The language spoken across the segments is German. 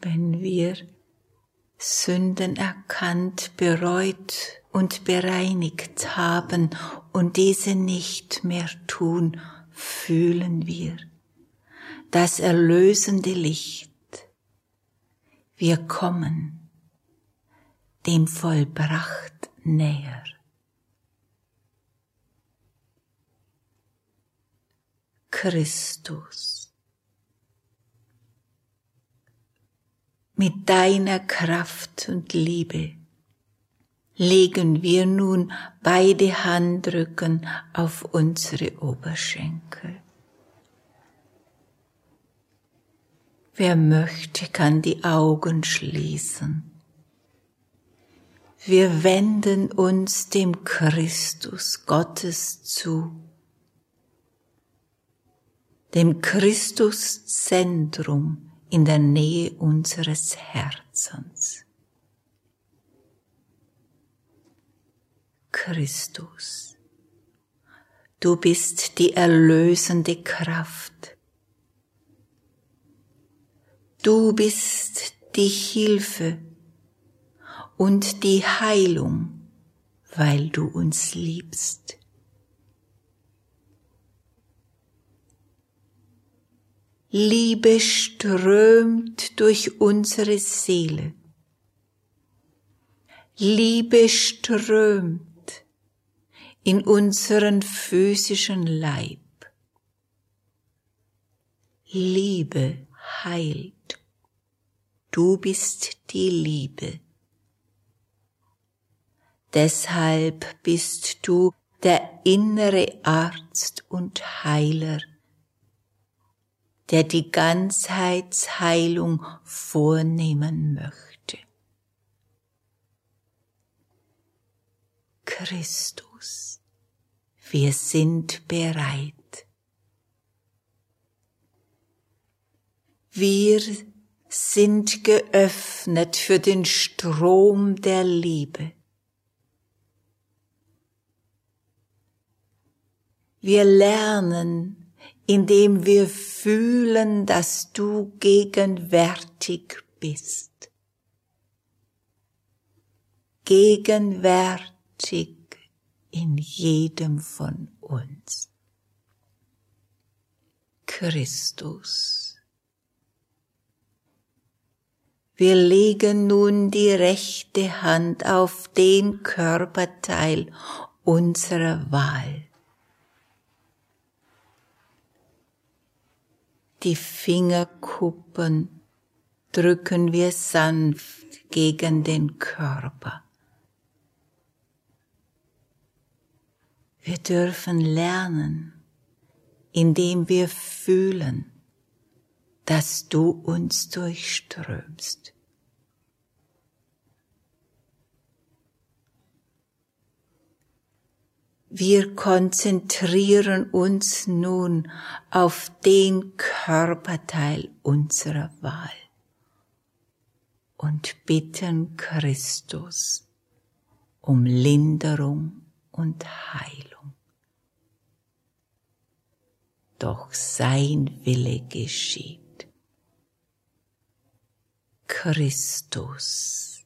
wenn wir Sünden erkannt, bereut und bereinigt haben und diese nicht mehr tun, fühlen wir das erlösende Licht. Wir kommen dem Vollbracht näher. Christus, mit deiner Kraft und Liebe legen wir nun beide Handrücken auf unsere Oberschenkel. Wer möchte, kann die Augen schließen. Wir wenden uns dem Christus Gottes zu, dem Christuszentrum in der Nähe unseres Herzens. Christus, du bist die erlösende Kraft. Du bist die Hilfe und die Heilung, weil du uns liebst. Liebe strömt durch unsere Seele. Liebe strömt in unseren physischen Leib. Liebe heilt. Du bist die Liebe. Deshalb bist du der innere Arzt und Heiler, der die Ganzheitsheilung vornehmen möchte. Christus, wir sind bereit. Wir sind geöffnet für den Strom der Liebe. Wir lernen, indem wir fühlen, dass du gegenwärtig bist. Gegenwärtig in jedem von uns. Christus. Wir legen nun die rechte Hand auf den Körperteil unserer Wahl. Die Fingerkuppen drücken wir sanft gegen den Körper. Wir dürfen lernen, indem wir fühlen, dass du uns durchströmst. Wir konzentrieren uns nun auf den Körperteil unserer Wahl und bitten Christus um Linderung und Heilung. Doch sein Wille geschieht. Christus.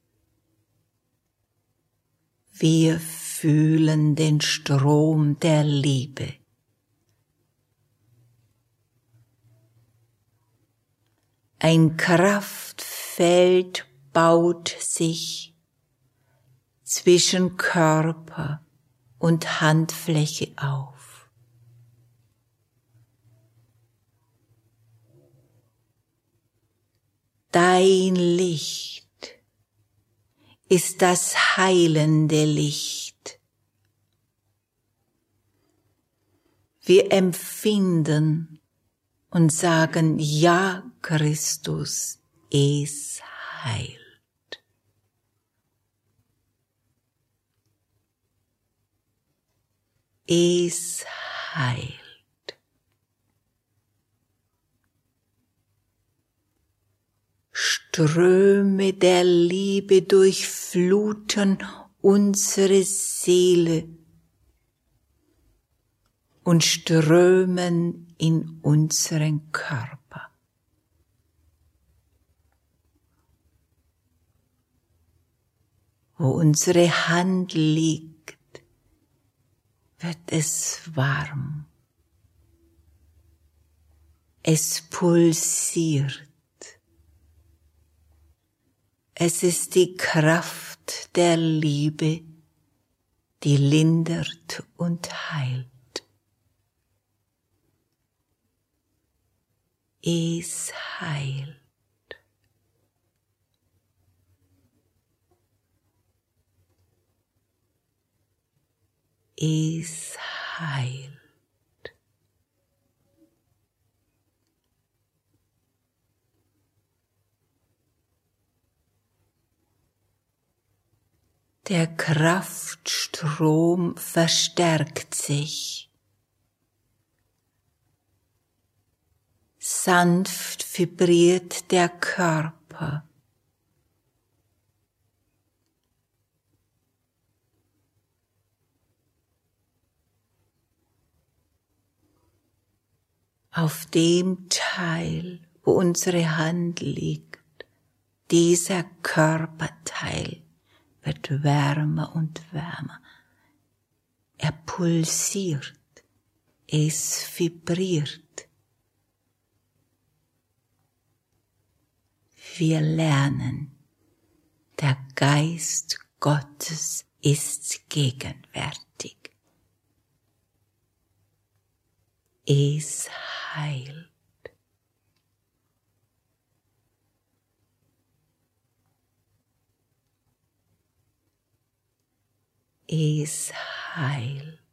Wir fühlen den Strom der Liebe. Ein Kraftfeld baut sich zwischen Körper und Handfläche auf. Dein Licht ist das heilende Licht. Wir empfinden und sagen, ja, Christus, es heilt. Es heilt. Ströme der Liebe durchfluten unsere Seele und strömen in unseren Körper. wo unsere Hand liegt, wird es warm. Es pulsiert. Es ist die Kraft der Liebe, die lindert und heilt. Es heilt. Es heilt. Der Kraftstrom verstärkt sich. Sanft vibriert der Körper. Auf dem Teil, wo unsere Hand liegt, dieser Körperteil wird wärmer und wärmer. Er pulsiert, es vibriert. Wir lernen, der Geist Gottes ist gegenwärtig. Es heilt. Es heilt.